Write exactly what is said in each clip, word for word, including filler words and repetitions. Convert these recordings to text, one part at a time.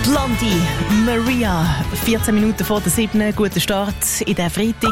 Blondie, Maria, vierzehn Minuten vor der siebten. Guten Start in den Freitag.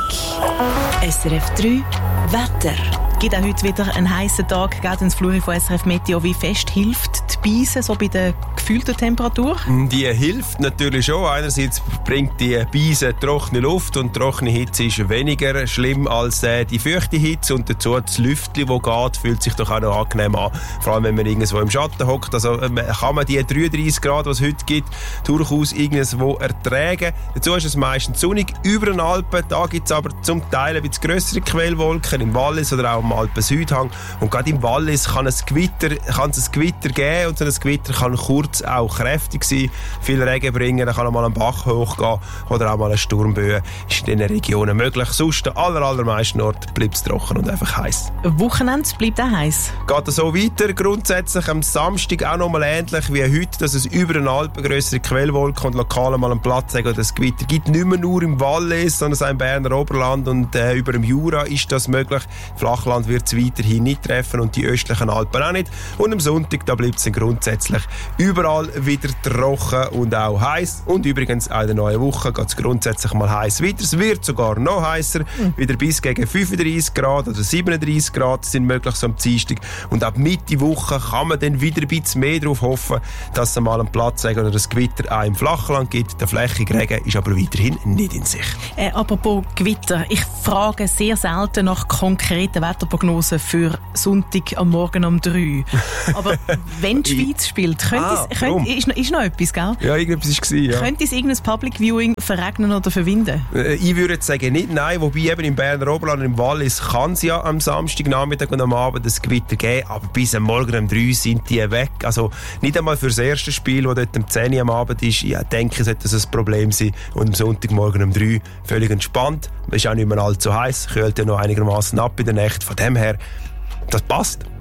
S R F drei Wetter. Gibt auch heute wieder einen heißen Tag, geht ins Fluri von S R F Meteo. Wie fest hilft die Beise so bei der gefühlten Temperatur? Die hilft natürlich schon. Einerseits bringt die Beise trockene Luft und trockene Hitze ist weniger schlimm als äh, die feuchte Hitze und dazu das Lüftchen, das geht, fühlt sich doch auch noch angenehm an. Vor allem, wenn man irgendwo im Schatten hockt. Also äh, kann man die dreiunddreissig Grad, die es heute gibt, durchaus irgendwo ertragen. Dazu ist es meistens sonnig über den Alpen. Da gibt es aber zum Teil ein bisschen grössere Quellwolken im Wallis oder auch am Alpen-Südhang. Und gerade im Wallis kann es Gewitter, kann es ein Gewitter geben und so ein Gewitter kann kurz auch kräftig sein, viel Regen bringen, dann kann auch mal ein Bach hochgehen oder auch mal eine Sturmböe. Ist in diesen Regionen möglich. Sonst, an aller, allermeisten Orten bleibt es trocken und einfach heiß. Wochenende bleibt auch heiß. Geht es so weiter. Grundsätzlich am Samstag auch noch mal ähnlich wie heute, dass es über den Alpen grössere Quellwolken und lokal mal einen Platz hat oder das Gewitter gibt. Nicht mehr nur im Wallis, sondern auch im Berner Oberland und äh, über dem Jura ist das möglich. Flachland wird es weiterhin nicht treffen und die östlichen Alpen auch nicht. Und am Sonntag, da bleibt es dann grundsätzlich überall wieder trocken und auch heiß. Und übrigens auch in der neuen Woche geht es grundsätzlich mal heiß weiter. Es wird sogar noch heißer, mhm. wieder bis gegen fünfunddreissig Grad oder siebenunddreissig Grad sind möglich so am Dienstag. Und ab Mitte Woche kann man dann wieder ein bisschen mehr darauf hoffen, dass es mal einen Platz oder ein Gewitter auch im Flachland gibt. Der flächige Regen ist aber weiterhin nicht in Sicht. Äh, apropos Gewitter, ich frage sehr selten nach konkreten Wetterprognosen für Sonntag am Morgen um drei. Aber wenn die Schweiz spielt, könnte ah, es, könnte, ist, ist noch etwas, gell? Ja, irgendetwas war, ja. Könnte es irgendein Public Viewing verregnen oder verwinden? Äh, ich würde jetzt sagen, nicht nein. Wobei eben im Berner Oberland und im Wallis kann es ja am Samstagnachmittag und am Abend das Gewitter geben, aber bis am Morgen um drei sind die weg. Also nicht einmal für das erste Spiel, das dort um zehn Uhr am Abend ist. Ich denke, sollte das ein Problem sein. Und am Sonntagmorgen um drei völlig entspannt. Es ist auch nicht mehr allzu heiß, kühlt ja noch einigermaßen ab in der Nacht. Von dem her, das passt.